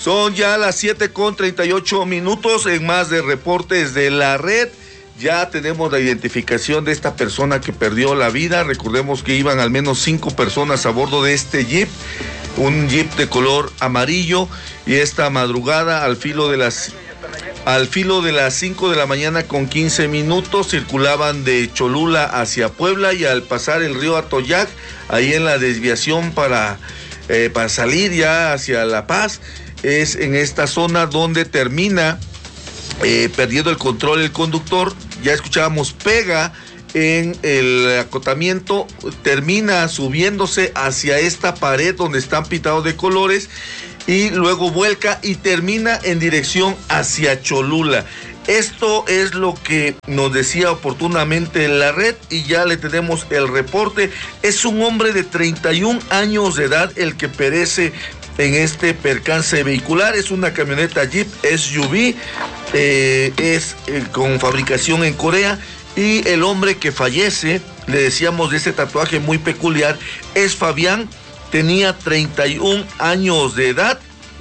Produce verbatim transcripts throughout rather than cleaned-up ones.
Son ya las siete con treinta y ocho minutos en más de reportes de la red. Ya tenemos la identificación de esta persona que perdió la vida. Recordemos que iban al menos cinco personas a bordo de este jeep, un jeep de color amarillo, y esta madrugada al filo de las al filo de las cinco de la mañana con quince minutos circulaban de Cholula hacia Puebla, y al pasar el río Atoyac, ahí en la desviación para, eh, para salir ya hacia La Paz, es en esta zona donde termina eh, perdiendo el control el conductor. Ya escuchábamos, pega en el acotamiento, termina subiéndose hacia esta pared donde están pintados de colores, y luego vuelca y termina en dirección hacia Cholula. Esto es lo que nos decía oportunamente la red, y ya le tenemos el reporte. Es un hombre de treinta y un años de edad el que perece en este percance vehicular. Es una camioneta Jeep S U V, eh, es eh, con fabricación en Corea, y el hombre que fallece, le decíamos de ese tatuaje muy peculiar, es Fabián. Tenía treinta y un años de edad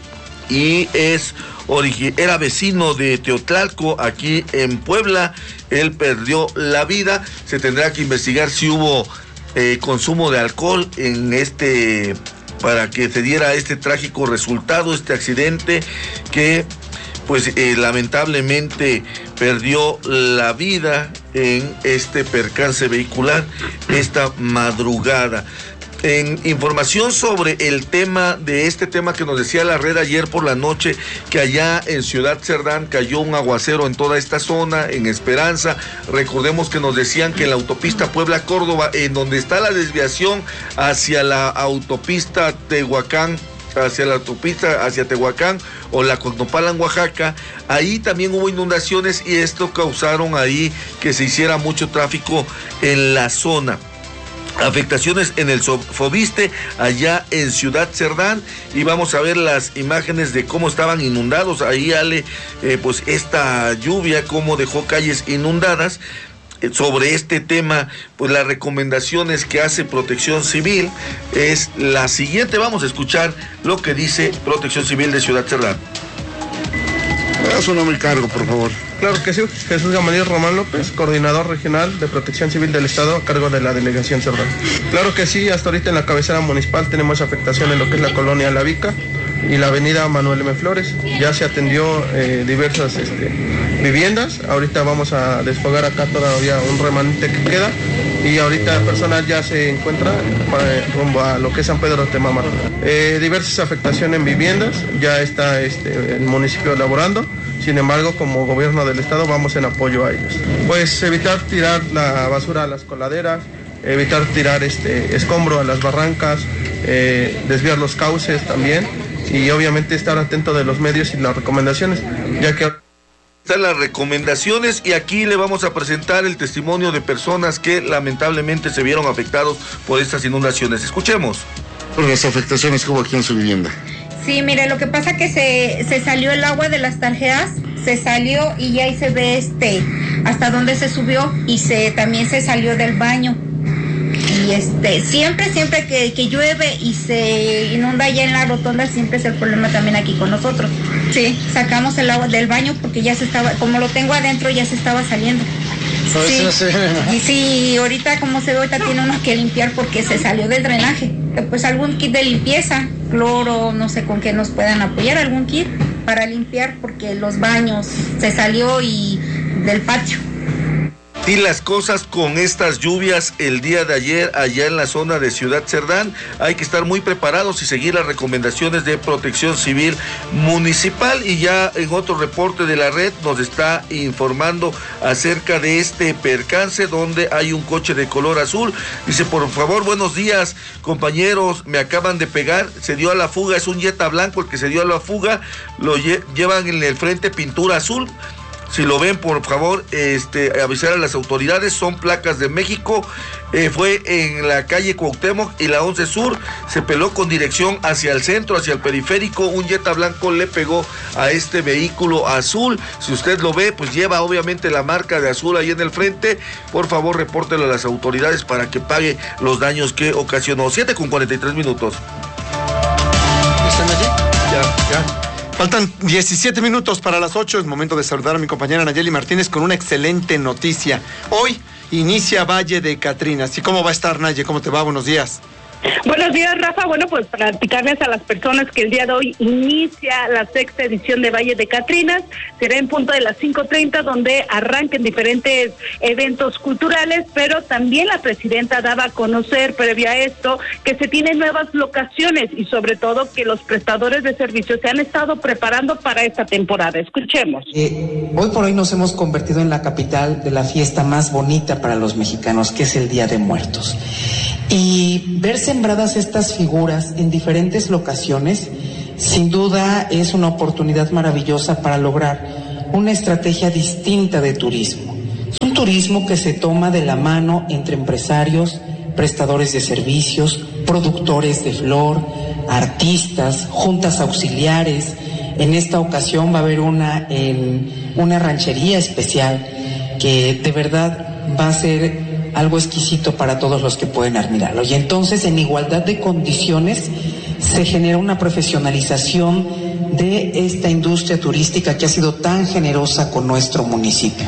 y es era vecino de Teotlalco, aquí en Puebla. Él perdió la vida. Se tendrá que investigar si hubo eh, consumo de alcohol en este, para que se diera este trágico resultado, este accidente que pues eh, lamentablemente perdió la vida en este percance vehicular esta madrugada. En información sobre el tema de este tema que nos decía la red ayer por la noche, que allá en Ciudad Cerdán cayó un aguacero en toda esta zona, en Esperanza. Recordemos que nos decían que en la autopista Puebla-Córdoba, en donde está la desviación hacia la autopista Tehuacán, hacia la autopista hacia Tehuacán o la Cognopalan, Oaxaca, ahí también hubo inundaciones, y esto causaron ahí que se hiciera mucho tráfico en la zona. Afectaciones en el Fobiste, allá en Ciudad Cerdán, y vamos a ver las imágenes de cómo estaban inundados ahí, Ale, eh, pues esta lluvia, cómo dejó calles inundadas. Sobre este tema, pues las recomendaciones que hace Protección Civil es la siguiente. Vamos a escuchar lo que dice Protección Civil de Ciudad Cerdán. Me da su nombre y cargo, por favor. Claro que sí, Jesús Gamaliel Román López, coordinador regional de Protección Civil del Estado, a cargo de la Delegación Cerdán. Claro que sí, hasta ahorita en la cabecera municipal tenemos afectación en lo que es la colonia La Vica y la avenida Manuel M. Flores. Ya se atendió eh, diversas este, viviendas. Ahorita vamos a desfogar acá todavía un remanente que queda, y ahorita el personal ya se encuentra eh, rumbo a lo que es San Pedro Temamar. Eh, diversas afectaciones en viviendas, ya está este, el municipio elaborando. Sin embargo, como gobierno del estado vamos en apoyo a ellos. Pues evitar tirar la basura a las coladeras, evitar tirar este escombro a las barrancas, eh, desviar los cauces también, y obviamente estar atento de los medios y las recomendaciones, ya que están las recomendaciones, y aquí le vamos a presentar el testimonio de personas que lamentablemente se vieron afectados por estas inundaciones. Escuchemos. Por las afectaciones que hubo aquí en su vivienda. Sí, mire, lo que pasa que se, se salió el agua de las tarjeas, se salió, y ahí se ve este hasta dónde se subió, y se también se salió del baño. Y este, siempre, siempre que, que llueve y se inunda ya en la rotonda, siempre es el problema también aquí con nosotros. Sí, sacamos el agua del baño porque ya se estaba, como lo tengo adentro, ya se estaba saliendo. Sí, y sí, ahorita como se ve, ahorita tiene uno que limpiar porque se salió del drenaje. Pues algún kit de limpieza, cloro, no sé con qué nos puedan apoyar, algún kit para limpiar porque los baños se salió y del patio. Y las cosas con estas lluvias el día de ayer allá en la zona de Ciudad Cerdán, hay que estar muy preparados y seguir las recomendaciones de Protección Civil Municipal. Y ya en otro reporte de la red nos está informando acerca de este percance donde hay un coche de color azul. Dice, por favor, buenos días compañeros, me acaban de pegar, se dio a la fuga, es un Jetta blanco el que se dio a la fuga, lo lle- llevan en el frente pintura azul. Si lo ven, por favor, este, avisar a las autoridades. Son placas de México. Eh, fue en la calle Cuauhtémoc y la once Sur. Se peló con dirección hacia el centro, hacia el periférico. Un Jetta blanco le pegó a este vehículo azul. Si usted lo ve, pues lleva obviamente la marca de azul ahí en el frente. Por favor, repórtelo a las autoridades para que pague los daños que ocasionó. siete con cuarenta y tres minutos. ¿Están allí? Ya, ya. Faltan diecisiete minutos para las ocho, es momento de saludar a mi compañera Nayeli Martínez con una excelente noticia. Hoy inicia Valle de Catrinas. ¿Y cómo va a estar, Naye? ¿Cómo te va? Buenos días. Buenos días, Rafa. Bueno, pues para platicarles a las personas que el día de hoy inicia la sexta edición de Valle de Catrinas, será en punto de las cinco treinta, donde arranquen diferentes eventos culturales, pero también la presidenta daba a conocer, previo a esto, que se tienen nuevas locaciones y sobre todo que los prestadores de servicios se han estado preparando para esta temporada. Escuchemos. Eh, hoy por hoy nos hemos convertido en la capital de la fiesta más bonita para los mexicanos, que es el Día de Muertos. Y ver sembradas estas figuras en diferentes locaciones, sin duda es una oportunidad maravillosa para lograr una estrategia distinta de turismo. Es un turismo que se toma de la mano entre empresarios, prestadores de servicios, productores de flor, artistas, juntas auxiliares. En esta ocasión va a haber una, en, una ranchería especial que de verdad va a ser algo exquisito para todos los que pueden admirarlo. Y entonces, en igualdad de condiciones, se genera una profesionalización de esta industria turística que ha sido tan generosa con nuestro municipio.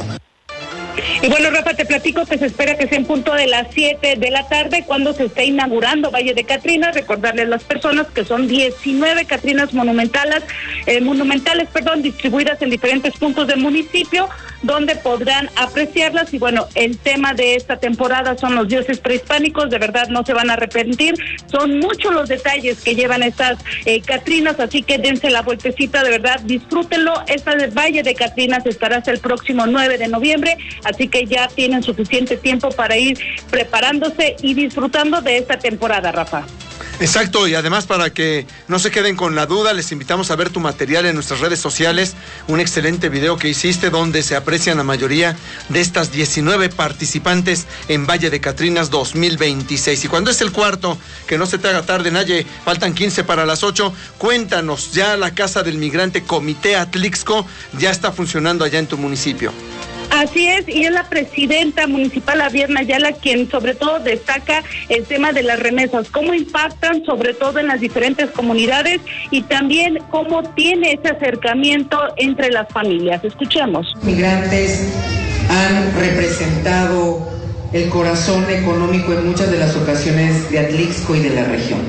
Y bueno, Rafa, te platico que se espera que sea en punto de las siete de la tarde cuando se esté inaugurando Valle de Catrinas. Recordarles a las personas que son diecinueve Catrinas monumentales, eh, monumentales, perdón, distribuidas en diferentes puntos del municipio, donde podrán apreciarlas. Y bueno, el tema de esta temporada son los dioses prehispánicos, de verdad no se van a arrepentir, son muchos los detalles que llevan estas eh, Catrinas, así que dense la vueltecita, de verdad, disfrútenlo. Esta de Valle de Catrinas estará hasta el próximo nueve de noviembre, así que ya tienen suficiente tiempo para ir preparándose y disfrutando de esta temporada, Rafa. Exacto, y además para que no se queden con la duda, les invitamos a ver tu material en nuestras redes sociales, un excelente video que hiciste donde se aprecian la mayoría de estas diecinueve participantes en Valle de Catrinas dos mil veintiséis. Y cuando es el cuarto, que no se te haga tarde, Naye, faltan quince para las ocho, cuéntanos, ya la Casa del Migrante Comité Atlixco ya está funcionando allá en tu municipio. Así es, y es la presidenta municipal, Avierna Ayala, quien sobre todo destaca el tema de las remesas, cómo impactan sobre todo en las diferentes comunidades y también cómo tiene ese acercamiento entre las familias. Escuchemos. Migrantes han representado el corazón económico en muchas de las ocasiones de Atlixco y de la región.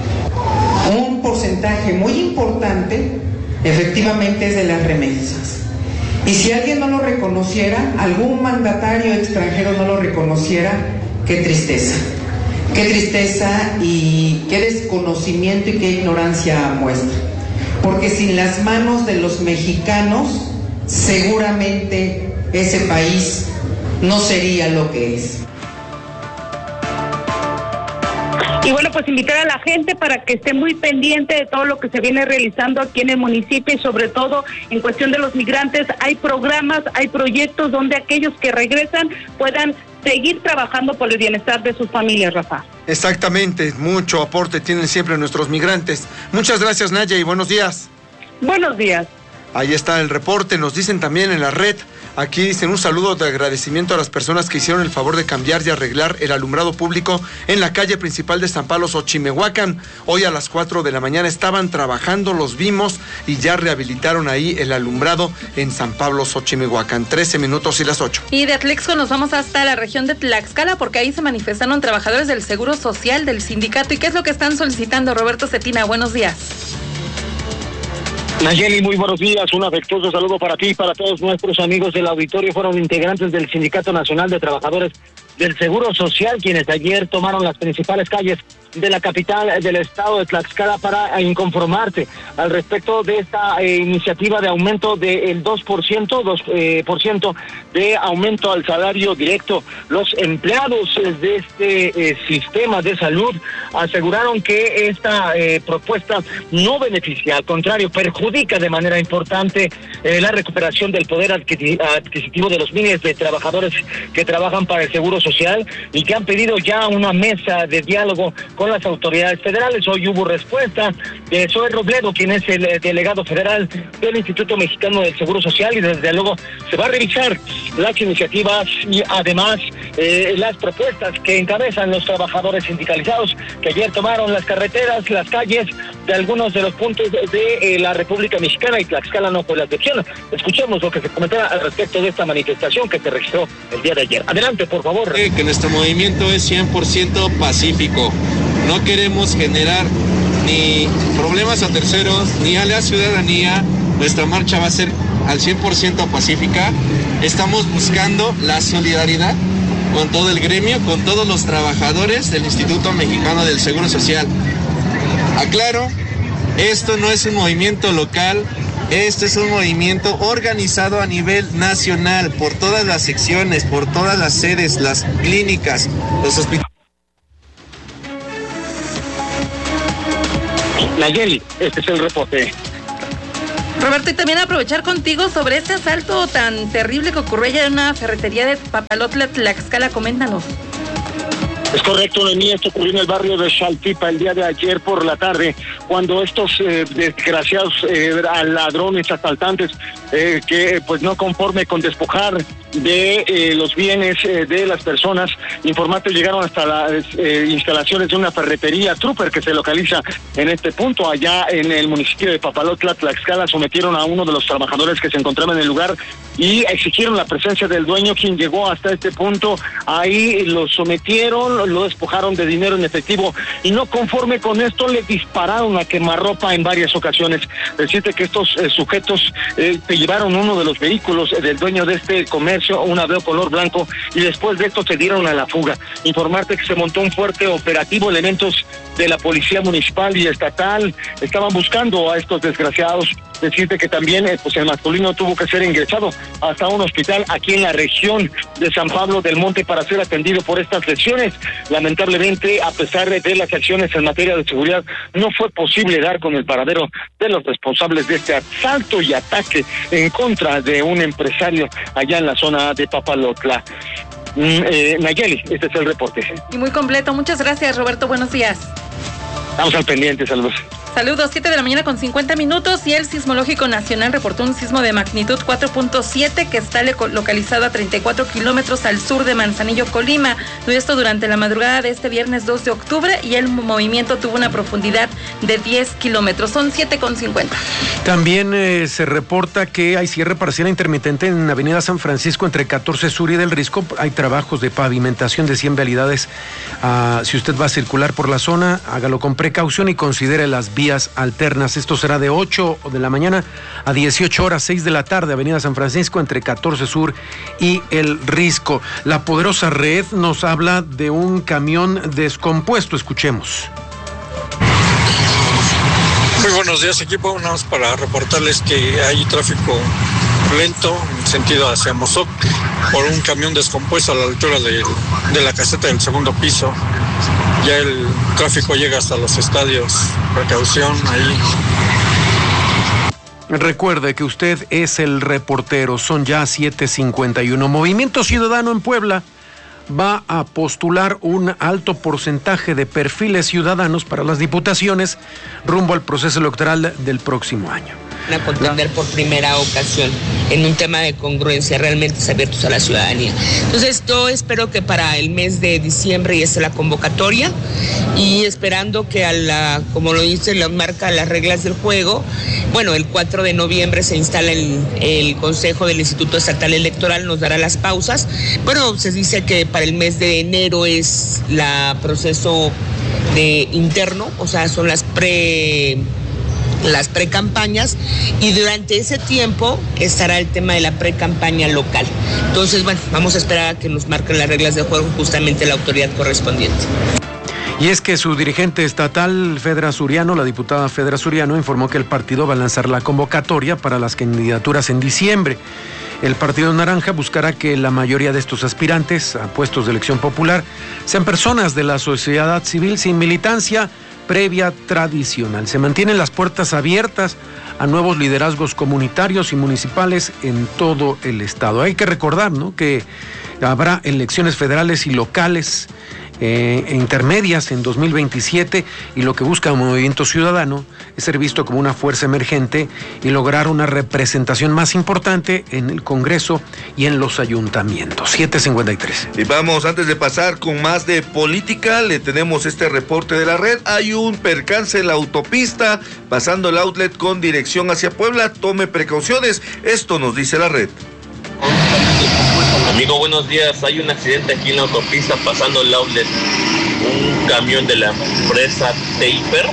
Un porcentaje muy importante efectivamente es de las remesas. Y si alguien no lo reconociera, algún mandatario extranjero no lo reconociera, qué tristeza. Qué tristeza y qué desconocimiento y qué ignorancia muestra. Porque sin las manos de los mexicanos, seguramente ese país no sería lo que es. Y bueno, pues invitar a la gente para que esté muy pendiente de todo lo que se viene realizando aquí en el municipio y sobre todo en cuestión de los migrantes. Hay programas, hay proyectos donde aquellos que regresan puedan seguir trabajando por el bienestar de sus familias, Rafa. Exactamente, mucho aporte tienen siempre nuestros migrantes. Muchas gracias, Naye, y buenos días. Buenos días. Ahí está el reporte, nos dicen también en la red, aquí dicen un saludo de agradecimiento a las personas que hicieron el favor de cambiar y arreglar el alumbrado público en la calle principal de San Pablo, Xochimehuacán. Hoy a las cuatro de la mañana estaban trabajando, los vimos y ya rehabilitaron ahí el alumbrado en San Pablo, Xochimehuacán. trece minutos y las ocho. Y de Atlixco nos vamos hasta la región de Tlaxcala porque ahí se manifestaron trabajadores del Seguro Social del sindicato. ¿Y qué es lo que están solicitando? Roberto Cetina, buenos días. Nayeli, muy buenos días, un afectuoso saludo para ti y para todos nuestros amigos del auditorio. Fueron integrantes del Sindicato Nacional de Trabajadores del Seguro Social quienes ayer tomaron las principales calles de la capital del estado de Tlaxcala para inconformarse al respecto de esta eh, iniciativa de aumento del dos por ciento, dos por ciento de aumento al salario directo. Los empleados de este eh, sistema de salud aseguraron que esta eh, propuesta no beneficia, al contrario, perjudica de manera importante eh, la recuperación del poder adquisitivo de los miles de trabajadores que trabajan para el Seguro Social y que han pedido ya una mesa de diálogo con las autoridades federales. Hoy hubo respuesta de Zoe Robledo, quien es el delegado federal del Instituto Mexicano del Seguro Social, y desde luego se va a revisar las iniciativas y además eh, las propuestas que encabezan los trabajadores sindicalizados que ayer tomaron las carreteras, las calles de algunos de los puntos de, de eh, la República Mexicana, y Tlaxcala no fue la excepción. Escuchemos lo que se comentaba al respecto de esta manifestación que se registró el día de ayer. Adelante, por favor. Eh, que nuestro movimiento es cien por ciento pacífico. No queremos generar ni problemas a terceros ni a la ciudadanía. Nuestra marcha va a ser al cien por ciento pacífica. Estamos buscando la solidaridad con todo el gremio, con todos los trabajadores del Instituto Mexicano del Seguro Social. Aclaro, esto no es un movimiento local, esto es un movimiento organizado a nivel nacional por todas las secciones, por todas las sedes, las clínicas, los hospitales. Nayeli, este es el reporte. Roberto, y también aprovechar contigo sobre este asalto tan terrible que ocurrió allá en una ferretería de Papalotla, Tlaxcala. Coméntanos. Es correcto, Noemí, esto ocurrió en el barrio de Xaltipa el día de ayer por la tarde, cuando estos eh, desgraciados eh, ladrones, asaltantes, eh, que pues no conforme con despojar de eh, los bienes eh, de las personas, informantes llegaron hasta las eh, instalaciones de una ferretería Trooper que se localiza en este punto, allá en el municipio de Papalotla, Tlaxcala. Sometieron a uno de los trabajadores que se encontraba en el lugar y exigieron la presencia del dueño, quien llegó hasta este punto. Ahí lo sometieron, lo despojaron de dinero en efectivo y no conforme con esto le dispararon a quemarropa en varias ocasiones. Decirte que estos eh, sujetos eh, te llevaron uno de los vehículos del dueño de este comercio, un Aveo color blanco, y después de esto se dieron a la fuga. Informarte que se montó un fuerte operativo, elementos de la policía municipal y estatal estaban buscando a estos desgraciados. Decirte que también eh, pues el masculino tuvo que ser ingresado hasta un hospital aquí en la región de San Pablo del Monte para ser atendido por estas lesiones. Lamentablemente, a pesar de las acciones en materia de seguridad, no fue posible dar con el paradero de los responsables de este asalto y ataque en contra de un empresario allá en la zona de Papalotla. Mm, eh, Nayeli, este es el reporte. Y muy completo. Muchas gracias, Roberto. Buenos días. Estamos al pendiente. Saludos. Saludos, siete de la mañana con cincuenta minutos, y el Sismológico Nacional reportó un sismo de magnitud cuatro punto siete que está localizado a treinta y cuatro kilómetros al sur de Manzanillo, Colima. Esto durante la madrugada de este viernes dos de octubre, y el movimiento tuvo una profundidad de diez kilómetros. Son siete con cincuenta. También eh, se reporta que hay cierre parcial intermitente en Avenida San Francisco entre catorce Sur y del Risco. Hay trabajos de pavimentación de cien vialidades. Uh, si usted va a circular por la zona, hágalo con precaución y considere las vías alternas. Esto será de ocho de la mañana a dieciocho horas, seis de la tarde, Avenida San Francisco entre catorce Sur y el Risco. La poderosa red nos habla de un camión descompuesto. Escuchemos. Muy buenos días, equipo. Nada más para reportarles que hay tráfico lento en sentido hacia Mozoc por un camión descompuesto a la altura de, de la caseta del segundo piso. Ya el tráfico llega hasta los estadios. Precaución ahí. Recuerde que usted es el reportero. Son ya siete cincuenta y uno. Movimiento Ciudadano en Puebla va a postular un alto porcentaje de perfiles ciudadanos para las diputaciones rumbo al proceso electoral del próximo año. A contender por primera ocasión en un tema de congruencia realmente abiertos a la ciudadanía. Entonces yo espero que para el mes de diciembre ya esté la convocatoria, y esperando que a la, como lo dice, la marca las reglas del juego, bueno, el cuatro de noviembre se instala el, el Consejo del Instituto Estatal Electoral, nos dará las pausas. Bueno, se dice que para el mes de enero es la proceso de interno, o sea, son las pre... las precampañas, y durante ese tiempo estará el tema de la precampaña local. Entonces, bueno, vamos a esperar a que nos marquen las reglas de juego justamente la autoridad correspondiente. Y es que su dirigente estatal, Fedra Suriano, la diputada Fedra Suriano, informó que el partido va a lanzar la convocatoria para las candidaturas en diciembre. El Partido Naranja buscará que la mayoría de estos aspirantes a puestos de elección popular sean personas de la sociedad civil sin militancia previa tradicional. Se mantienen las puertas abiertas a nuevos liderazgos comunitarios y municipales en todo el estado. Hay que recordar, ¿no?, que habrá elecciones federales y locales eh, intermedias en dos mil veintisiete, y lo que busca el Movimiento Ciudadano es ser visto como una fuerza emergente y lograr una representación más importante en el Congreso y en los ayuntamientos. siete cincuenta y tres. Y vamos, antes de pasar con más de política, le tenemos este reporte de la red. Hay un percance en la autopista pasando el outlet con dirección hacia Puebla. Tome precauciones. Esto nos dice la red. Amigo, buenos días. Hay un accidente aquí en la autopista pasando el outlet. Un camión de la empresa Taper.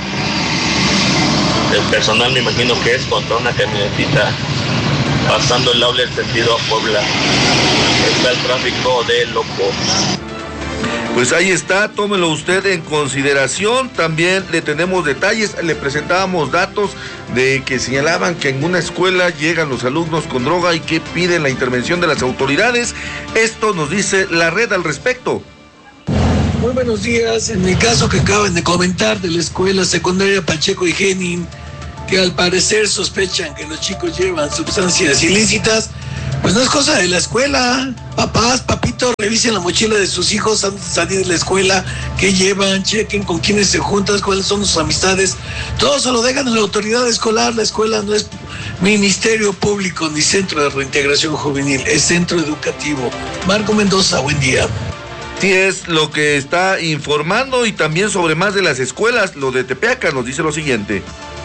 El personal me imagino que es contra una camionetita pasando el outlet sentido a Puebla. Está el tráfico de loco. Pues ahí está, tómelo usted en consideración. También le tenemos detalles, le presentábamos datos de que señalaban que en una escuela llegan los alumnos con droga y que piden la intervención de las autoridades. Esto nos dice la red al respecto. Muy buenos días. En el caso que acaban de comentar de la escuela secundaria Pacheco y Genin, que al parecer sospechan que los chicos llevan sustancias ilícitas, pues no es cosa de la escuela. Papás, papitos, revisen la mochila de sus hijos antes de salir de la escuela, qué llevan, chequen con quiénes se juntan, cuáles son sus amistades. Todo se lo dejan a la autoridad escolar. La escuela no es ministerio público ni centro de reintegración juvenil, es centro educativo. Marco Mendoza, buen día. Sí, es lo que está informando. Y también sobre más de las escuelas, lo de Tepeaca nos dice lo siguiente.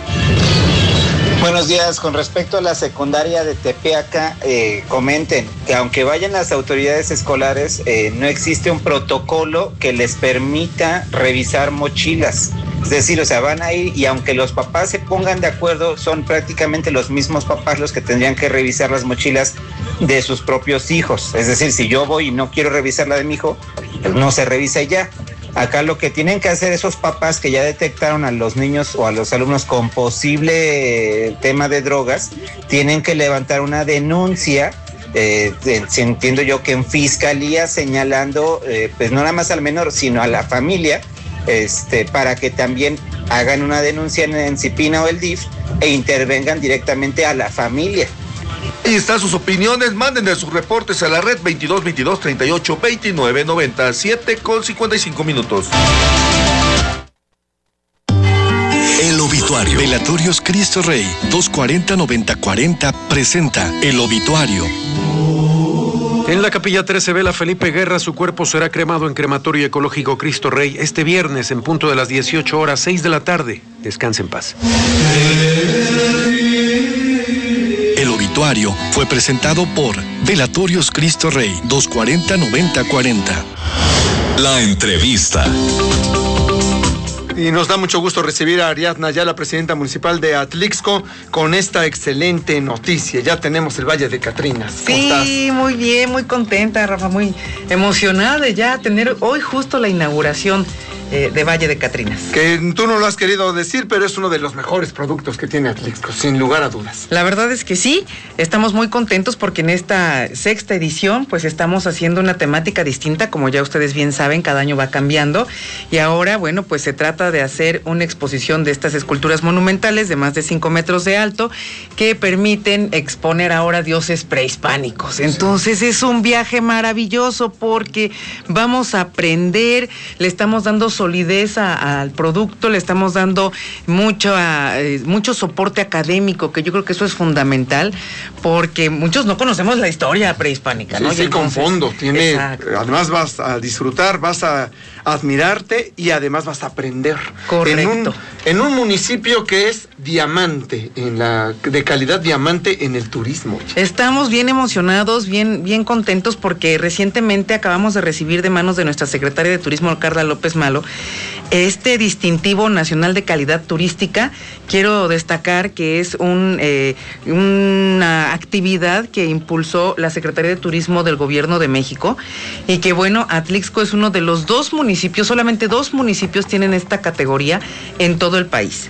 Buenos días. Con respecto a la secundaria de Tepeaca, eh, comenten que aunque vayan las autoridades escolares, eh, no existe un protocolo que les permita revisar mochilas. Es decir, o sea, van a ir y aunque los papás se pongan de acuerdo, son prácticamente los mismos papás los que tendrían que revisar las mochilas de sus propios hijos. Es decir, si yo voy y no quiero revisar la de mi hijo, pues no se revisa y ya. Acá lo que tienen que hacer esos papás que ya detectaron a los niños o a los alumnos con posible eh, tema de drogas, tienen que levantar una denuncia, eh, eh, entiendo yo que en fiscalía, señalando, eh, pues no nada más al menor, sino a la familia, este, para que también hagan una denuncia en, en CIPINA o el D I F e intervengan directamente a la familia. Ahí están sus opiniones, mándenle sus reportes a la red veintidós veintidós treinta y ocho veintinueve noventa, siete con cincuenta y cinco minutos. El Obituario. Velatorios Cristo Rey, doscientos cuarenta noventa cuarenta presenta El Obituario. En la Capilla trece Vela Felipe Guerra, su cuerpo será cremado en Crematorio Ecológico Cristo Rey este viernes en punto de las dieciocho horas, seis de la tarde. Descanse en paz. El Obituario fue presentado por Velatorios Cristo Rey, doscientos cuarenta noventa cuarenta. La entrevista. Y nos da mucho gusto recibir a Ariadna ya, la presidenta municipal de Atlixco, con esta excelente noticia. Ya tenemos el Valle de Catrinas. ¿Cómo sí, estás? Muy bien, muy contenta, Rafa, muy emocionada de ya tener hoy justo la inauguración eh, de Valle de Catrinas. Que tú no lo has querido decir, pero es uno de los mejores productos que tiene Atlixco, sin lugar a dudas. La verdad es que sí, estamos muy contentos porque en esta sexta edición pues estamos haciendo una temática distinta, como ya ustedes bien saben, cada año va cambiando, y ahora, bueno, pues se trata de hacer una exposición de estas esculturas monumentales de más de cinco metros de alto que permiten exponer ahora dioses prehispánicos. Entonces es un viaje maravilloso porque vamos a aprender, le estamos dando solidez a, al producto, le estamos dando mucho, a, eh, mucho soporte académico, que yo creo que eso es fundamental, porque muchos no conocemos la historia prehispánica, ¿no? Sí, sí, con fondo. Tiene, además vas a disfrutar, vas a admirarte y además vas a aprender. Correcto. En un, en un municipio que es diamante, en la, de calidad diamante en el turismo. Estamos bien emocionados, bien, bien contentos porque recientemente acabamos de recibir de manos de nuestra secretaria de Turismo, Carla López Malo, este distintivo nacional de calidad turística. Quiero destacar que es un, eh, una actividad que impulsó la Secretaría de Turismo del Gobierno de México y que, bueno, Atlixco es uno de los dos municipios, solamente dos municipios tienen esta categoría en todo el país.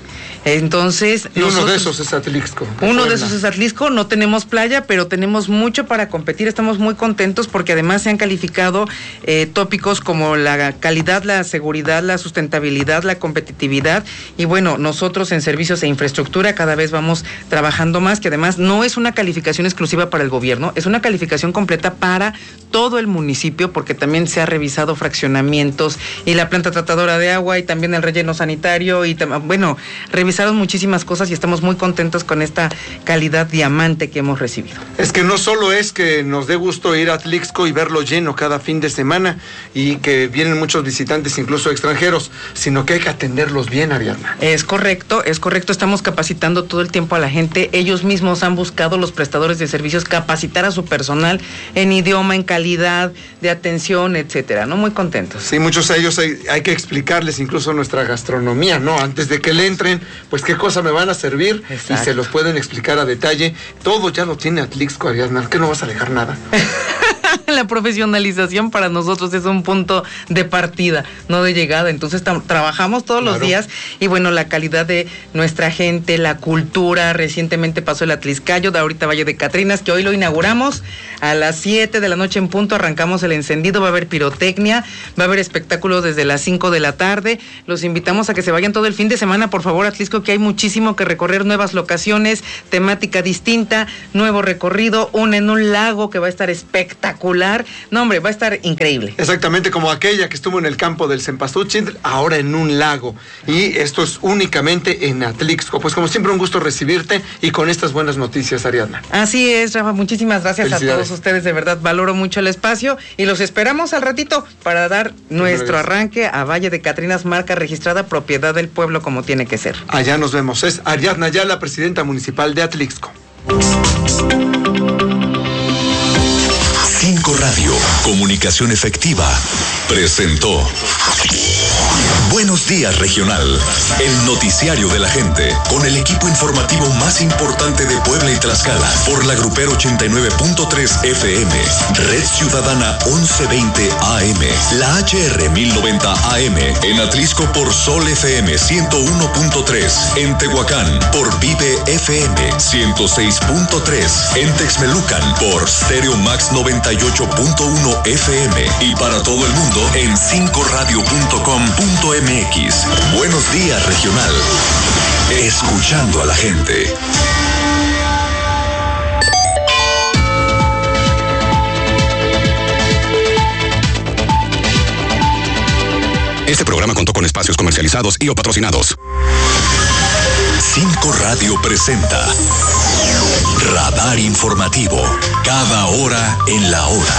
Entonces, y nosotros, uno de esos es Atlixco. Uno Puebla. de esos es Atlixco, no tenemos playa, pero tenemos mucho para competir, estamos muy contentos porque además se han calificado eh, tópicos como la calidad, la seguridad, la sustentabilidad, la competitividad, y bueno, nosotros en servicios e infraestructura cada vez vamos trabajando más, que además no es una calificación exclusiva para el gobierno, es una calificación completa para todo el municipio, porque también se ha revisado fraccionamientos y la planta tratadora de agua y también el relleno sanitario y bueno, revisaron muchísimas cosas y estamos muy contentos con esta calidad diamante que hemos recibido. Es que no solo es que nos dé gusto ir a Atlixco y verlo lleno cada fin de semana y que vienen muchos visitantes, incluso extranjeros, sino que hay que atenderlos bien, Ariadna. Es correcto, es correcto, estamos capacitando todo el tiempo a la gente, ellos mismos han buscado, los prestadores de servicios, capacitar a su personal en idioma, en calidad de atención, etcétera, ¿no? Muy contentos. Sí, muchos de ellos hay, hay que explicarles incluso nuestra gastronomía, ¿no? Antes de que le entren, pues qué cosa me van a servir. Exacto. Y se los pueden explicar a detalle. Todo ya lo tiene Atlixco, Ariadna, que no vas a dejar nada. La profesionalización para nosotros es un punto de partida, no de llegada. Entonces trabajamos todos claro. los días y bueno, la calidad de nuestra gente, la cultura. Recientemente pasó el Atlixcayo, de ahorita Valle de Catrinas, que hoy lo inauguramos a las siete de la noche en punto. Arrancamos el encendido, va a haber pirotecnia, va a haber espectáculos desde las cinco de la tarde. Los invitamos a que se vayan todo el fin de semana, por favor, a Atlixco, que hay muchísimo que recorrer, nuevas locaciones, temática distinta, nuevo recorrido, un en un lago que va a estar espectacular. No, hombre, va a estar increíble. Exactamente como aquella que estuvo en el campo del Cempasúchil, ahora en un lago. Y esto es únicamente en Atlixco. Pues como siempre, un gusto recibirte y con estas buenas noticias, Ariadna. Así es, Rafa, muchísimas gracias a todos ustedes, de verdad, valoro mucho el espacio y los esperamos al ratito para dar nuestro arranque a Valle de Catrinas, marca registrada, propiedad del pueblo como tiene que ser. Allá nos vemos. Es Ariadna Ayala, presidenta municipal de Atlixco. cinco Radio, comunicación efectiva, presentó Buenos Días Regional, el noticiario de la gente, con el equipo informativo más importante de Puebla y Tlaxcala, por la Grupera ochenta y nueve punto tres F M, Red Ciudadana once veinte A M, la H R mil noventa A M, en Atlixco por Sol F M ciento uno punto tres, en Tehuacán por Vive F M ciento seis punto tres, en Texmelucan por Stereo Max noventa y ocho punto uno F M y para todo el mundo en cinco radio punto com punto m x. Buenos Días Regional. Escuchando a la gente. Este programa contó con espacios comercializados y o patrocinados. cinco Radio presenta Radar Informativo. Cada hora en la hora.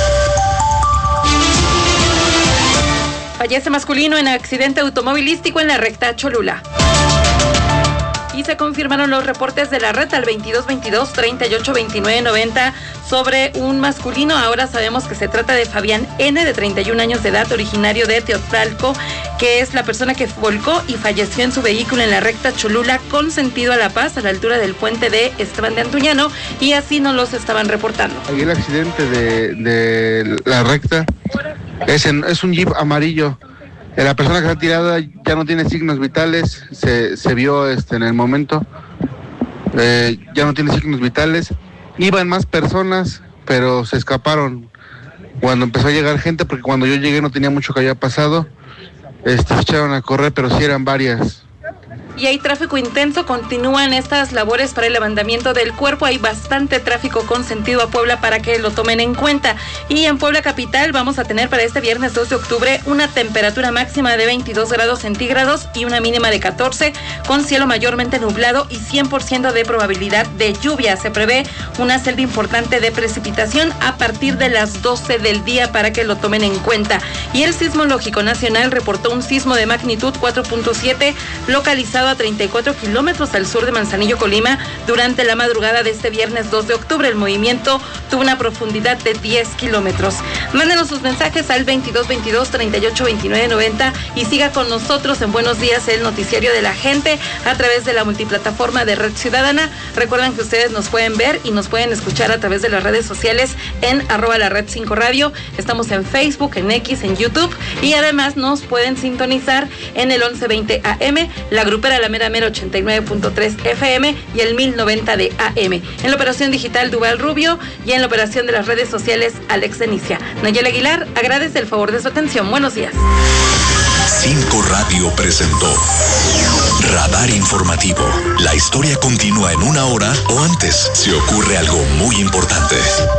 Fallece masculino en accidente automovilístico en la recta Cholula. Y se confirmaron los reportes de la red al veintidós veintidós treinta y ocho veintinueve noventa sobre un masculino. Ahora sabemos que se trata de Fabián N, de treinta y un años de edad, originario de Teotzalco, que es la persona que volcó y falleció en su vehículo en la recta Cholula con sentido a La Paz, a la altura del puente de Esteban de Antuñano, y así nos los estaban reportando. Aquí el accidente de, de la recta es, en, es un Jeep amarillo. La persona que está tirada ya no tiene signos vitales, se, se vio este, en el momento, eh, ya no tiene signos vitales. Iban más personas, pero se escaparon cuando empezó a llegar gente, porque cuando yo llegué no tenía mucho que había pasado. Este, se echaron a correr, pero sí eran varias. Y hay tráfico intenso, continúan estas labores para el levantamiento del cuerpo, hay bastante tráfico con sentido a Puebla para que lo tomen en cuenta. Y en Puebla capital vamos a tener para este viernes dos de octubre una temperatura máxima de veintidós grados centígrados y una mínima de catorce, con cielo mayormente nublado y cien por ciento de probabilidad de lluvia. Se prevé una celda importante de precipitación a partir de las doce del día para que lo tomen en cuenta. Y el Sismológico Nacional reportó un sismo de magnitud cuatro punto siete localizado a treinta y cuatro kilómetros al sur de Manzanillo, Colima, durante la madrugada de este viernes dos de octubre. El movimiento tuvo una profundidad de diez kilómetros. Mándenos sus mensajes al veintidós veintidós treinta y ocho veintinueve noventa y siga con nosotros en Buenos Días, el noticiario de la gente, a través de la multiplataforma de Red Ciudadana. Recuerden que ustedes nos pueden ver y nos pueden escuchar a través de las redes sociales en arroba la red cinco radio. Estamos en Facebook, en X, en YouTube, y además nos pueden sintonizar en el once veinte A M, la grupera para la mera mera ochenta y nueve punto tres F M y el mil noventa de A M. En la operación digital, Duval Rubio, y en la operación de las redes sociales, Alex Denicia. Nayeli Aguilar agradece el favor de su atención. Buenos días. Cinco Radio presentó Radar Informativo. La historia continúa en una hora o antes si ocurre algo muy importante.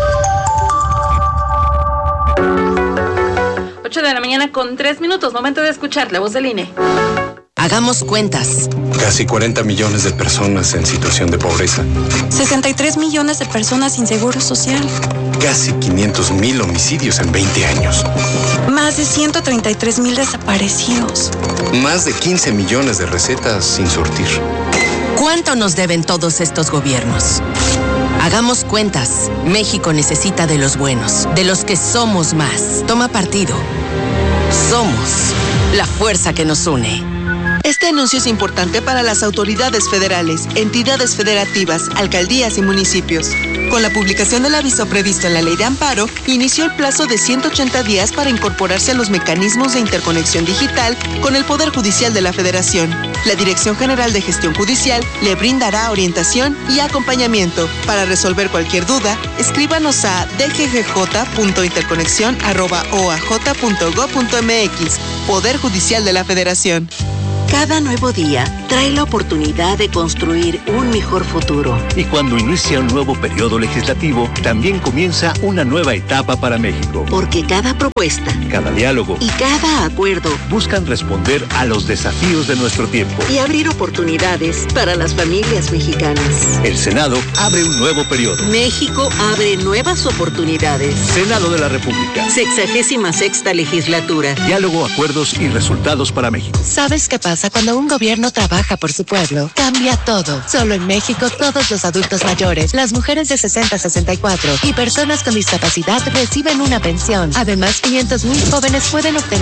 ocho de la mañana con tres minutos, momento de escuchar la voz del I N E. Hagamos cuentas. Casi cuarenta millones de personas en situación de pobreza. sesenta y tres millones de personas sin seguro social. Casi quinientos mil homicidios en veinte años. Más de ciento treinta y tres mil desaparecidos. Más de quince millones de recetas sin surtir. ¿Cuánto nos deben todos estos gobiernos? Hagamos cuentas. México necesita de los buenos, de los que somos más. Toma partido. Somos la fuerza que nos une. Este anuncio es importante para las autoridades federales, entidades federativas, alcaldías y municipios. Con la publicación del aviso previsto en la Ley de Amparo, inició el plazo de ciento ochenta días para incorporarse a los mecanismos de interconexión digital con el Poder Judicial de la Federación. La Dirección General de Gestión Judicial le brindará orientación y acompañamiento. Para resolver cualquier duda, escríbanos a d g g j punto interconexión arroba o a j punto gob punto m x. Poder Judicial de la Federación. Cada nuevo día trae la oportunidad de construir un mejor futuro. Y cuando inicia un nuevo periodo legislativo, también comienza una nueva etapa para México. Porque cada propuesta, cada diálogo y cada acuerdo buscan responder a los desafíos de nuestro tiempo y abrir oportunidades para las familias mexicanas. El Senado abre un nuevo periodo. México abre nuevas oportunidades. Senado de la República. Sexagésima sexta legislatura. Diálogo, acuerdos y resultados para México. ¿Sabes qué pasa cuando un gobierno trabaja por su pueblo? Cambia todo. Solo en México, todos los adultos mayores, las mujeres de sesenta a sesenta y cuatro y personas con discapacidad reciben una pensión. Además, quinientos mil jóvenes pueden obtener